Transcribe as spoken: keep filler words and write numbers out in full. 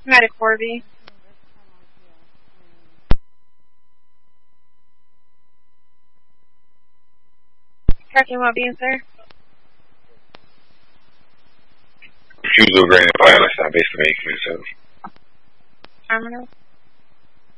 Medic Corby. Tracking what being, sir? Refusal granted by Allentown base to make yourself. Terminal.